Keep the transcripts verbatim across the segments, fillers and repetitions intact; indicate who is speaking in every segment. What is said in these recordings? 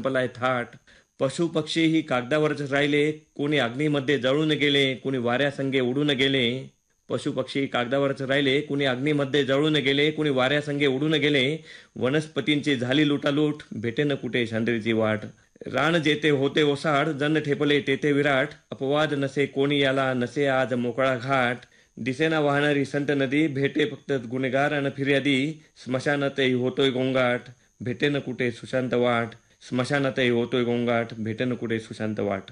Speaker 1: संपलाय थाट. पशु पक्षीही कागदावरच राहिले, कोणी अग्नीमध्ये जळून गेले, कोणी वाऱ्यासंगे उडून गेले. पशु पक्षी कागदावरच राहिले, कोणी अग्नीमध्ये जळून गेले, कोणी वाऱ्यासंगे उडून गेले. वनस्पतींची झाली लुटालूट, भेटेन कुठे शांततेची वाट. रान जेथे होते ओसाड, जण ठेपले तेथे विराट. अपवाद नसे कोणी याला, नसे आज मोकळा घाट. दिसेना वाहणारी संत नदी, भेटे फक्त गुन्हेगार अन फिर्यादी. स्मशानातही होतोय गोंगाट, भेटेन कुठे सुशांत वाट. स्मशानातही होतोय गोंगाट, भेटेन कुठे सुशांत वाट.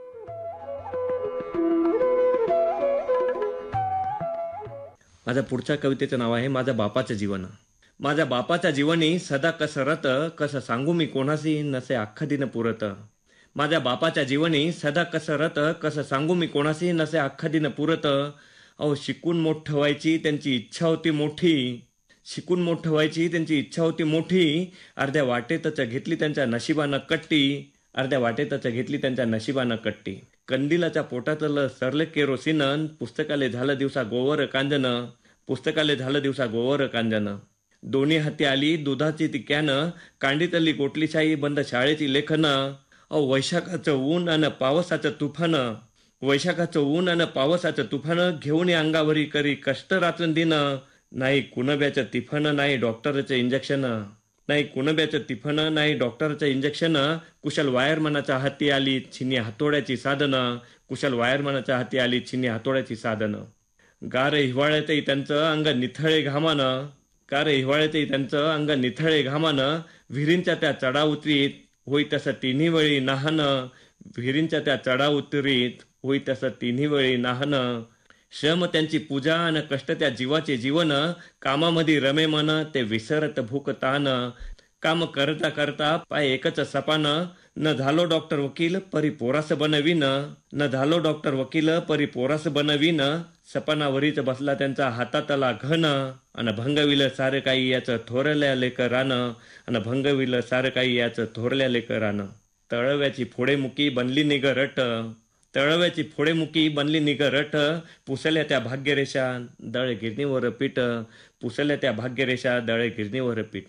Speaker 1: माझ्या पुढच्या कवितेचं नाव आहे माझ्या बापाचं जीवन. माझ्या बापाच्या जीवनी सदा कसरत, कसं सांगू मी कोणासी, नसे अख्खा दिन पुरत. माझ्या बापाच्या जीवनी सदा कसरत, कसं सांगू मी कोणासी, नसे अख्खा दिन पुरत. अहो शिकून मोठं व्हायची त्यांची इच्छा होती मोठी, शिकून मोठं व्हायची त्यांची इच्छा होती मोठी. अर्ध्या वाटेतच घेतली त्यांच्या नशिबानं कट्टी, अर्ध्या वाटेतच घेतली त्यांच्या नशिबानं कट्टी. कंदिलाच्या पोटातलं सरले केरोसिन, पुस्तकाले झालं दिवसा गोवर कांजन, पुस्तकाले झालं दिवसा गोवर कांजन. दोन्ही हाती आली दुधाची ती कॅन, कांडीतली गोटलीशाही बंद शाळेची लेखन. अहो वैशाखाचं ऊन अन पावसाचं तुफान, वैशाखाचं ऊन अन पावसाचं तुफान. घेऊन अंगावरी करी कष्ट रात्रंदिन. नाही कुणब्याचं तिफन, नाही डॉक्टरचं इंजेक्शन, नाही कुणब्याचं तिफन, नाही डॉक्टरचं इंजेक्शन. कुशल वायरमनाच्या हाती आली छिन्नी हातोड्याची साधनं, कुशल वायरमनाच्या हाती आली छिन्नी हातोड्याची साधनं. गार हिवाळ्यातही त्यांचं अंग निथळे घामानं, गार हिवाळ्यातही त्यांचं अंग निथळे घामानं. विहिरींच्या त्या चढा उतरीत होई तसं तिन्ही वेळी नाहनं, विहिरींच्या त्या चढा उतरीत होई तसं तिन्ही वेळी नाहनं. श्रम त्यांची पूजा अन कष्ट त्या जीवाचे जीवन. कामामध्ये रमे मन ते विसरत भूक तान, काम करता करता पाय एकच सपान. न झालो डॉक्टर वकील परी पोरास बनवीन, न झालो डॉक्टर वकील परी पोरास बनवीन. सपनावरीच बसला त्यांचा हातातला घन, अन भंगविलं सारं काही याचं थोरल्या लेकरानं, अन भंगविलं सारं काही याचं थोरल्या लेकरानं. तळव्याची फोडेमुकी बनली निगरट, तळव्याची फोडेमुकी बनली निगरट. पुसल्या त्या भाग्यरेषा दळे गिरणीवर पीठ, पुसल्या त्या भाग्यरेषा दळे गिरणीवर पीठ.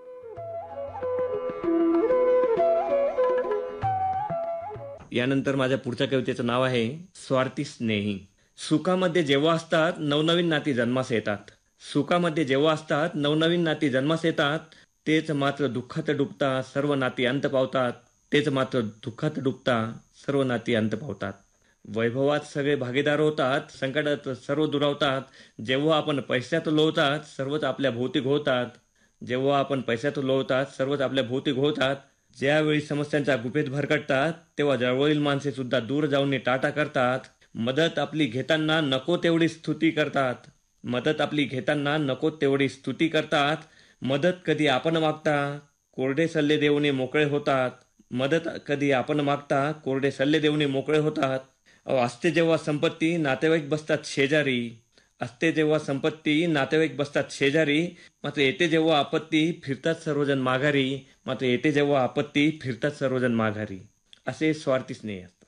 Speaker 1: यानंतर माझ्या पुढच्या कवितेचं नाव आहे स्वार्थी स्नेही. सुखामध्ये जेव्हा असतात नवनवीन नाती जन्मास येतात, सुखामध्ये जेव्हा असतात नवनवीन नाती जन्मास येतात. तेच मात्र दुःखात डुबता सर्व नाती अंत पावतात, तेच मात्र दुःखात डुबता सर्व नाती अंत पावतात. वैभवात सगळे भागीदार होतात, संकटात सर्व दुरावतात. जेव्हा आपण पैशात लोळतात सर्वच आपल्या भोवती घोळतात, जेव्हा आपण पैशात लोळतात सर्वच आपल्या भोवती घोळतात. ज्यावेळी समस्यांच्या गुफेत भरकटतात तेव्हा जवळील माणसे सुद्धा दूर जाऊन टाटा करतात. मदत आपली घेताना नको तेवढी स्तुती करतात, मदत आपली घेताना नको तेवढी स्तुती करतात. मदत कधी आपण मागता कोरडे सल्ले देऊन मोकळे होतात, मदत कधी आपण मागता कोरडे सल्ले देऊन मोकळे होतात. असते जेव्हा संपत्ती नातेवाईक बसतात शेजारी, असते जेव्हा संपत्ती नातेवाईक बसतात शेजारी. मात्र येते जेव्हा आपत्ती फिरतात सर्वजण माघारी, मात्र येते जेव्हा आपत्ती फिरतात सर्वजण माघारी. असे स्वार्थी स्नेह असतात.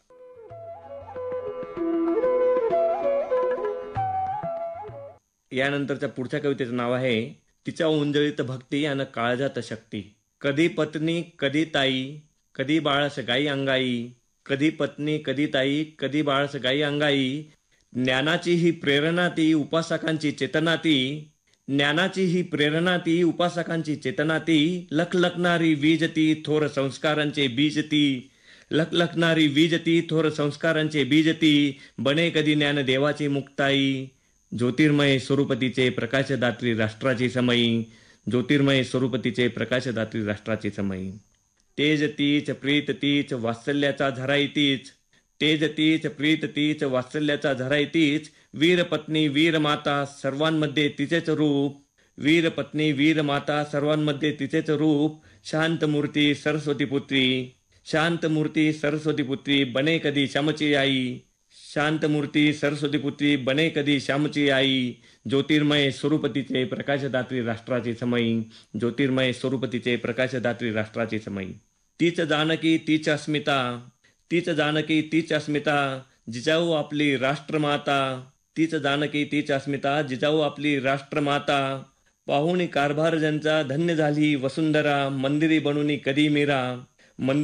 Speaker 1: यानंतरच्या पुढच्या कवितेचं नाव आहे तिच्या उंजळीत भक्ती आणि काळजात शक्ती. कधी पत्नी कधी ताई, कधी बाळस गाई अंगाई, कधी पत्नी कधी ताई, कधी बाळस गाई अंगाई. ज्ञानाची ही प्रेरणा ती उपासकांची चेतना ती, ज्ञानाची ही प्रेरणा ती उपासकांची चेतना ती. लखलखणारी वीज ती थोर संस्कारांचे बीज ती, लखलखणारी वीज ती थोर संस्कारांचे बीज ती. बने कधी ज्ञान देवाची मुक्ताई, ज्योतिर्मय स्वरूपतीचे प्रकाशदात्री राष्ट्राची समयी, ज्योतिर्मय स्वरूपतीचे प्रकाशदात्री राष्ट्राची समयी. तेज तीच प्रीत तीच वात्सल्याचा झराई तीच, तेज तीच प्रीत तीच वात्सल्याचा झराई तीच. वीर पत्नी वीर माता सर्वांमध्ये तिचेच रूप, वीर पत्नी वीर माता सर्वांमध्ये तिचेच रूप. शांत मूर्ती सरस्वती पुत्री, शांत मूर्ती सरस्वती पुत्री बने कधी श्यामची आई, शांत मूर्ती सरस्वती पुत्री बने कधी श्यामची आई. ज्योतिर्मय स्वरूपतीचे प्रकाशदात्री राष्ट्राची समयी, ज्योतिर्मय स्वरूपतीचे प्रकाशदात्री राष्ट्राची समयी. तीच जानकी तीच अस्मिता, तीच जानकी तीच अस्मिता जिजाऊ आपली राष्ट्रमाता, तीच जानकी तीच अस्मिता जिजाऊ आपली राष्ट्रमाता. पाहुणी कारभार ज्यांचा धन्य झाली वसुंधरा, मंदिरी बनूनी कधी मीरा,